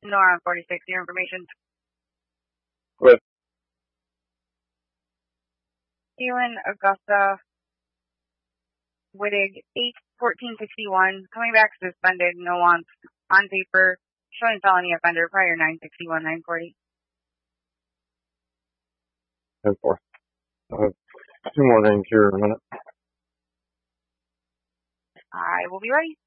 Nora 46, your information. With Keelan Augusta Wittig, 8/14/61, coming back suspended, no wants, on paper, showing felony offender, prior 9/61/940. 10-4. 2 more names here in a minute. I will be ready.